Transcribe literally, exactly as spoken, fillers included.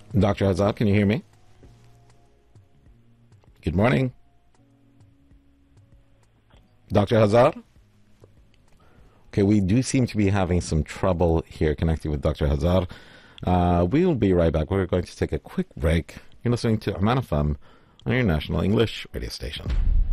Doctor Hazar, can you hear me? Good morning. Doctor Hazar? Okay, we do seem to be having some trouble here connecting with Doctor Hazar. Uh, we'll be right back. We're going to take a quick break. You're listening to Oman F M on your national English radio station.